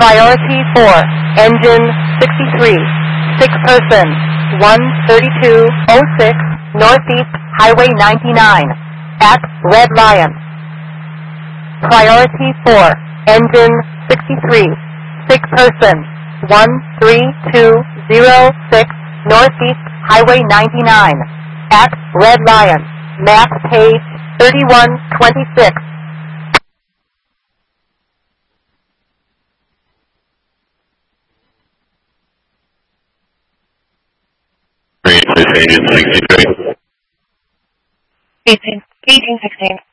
Priority 4, engine 63, sick person 13206 Northeast Highway 99 at Red Lion. Priority 4, engine 63, sick person 13206 Northeast Highway 99 at Red Lion. Map page 3126. Engine 63. 1816.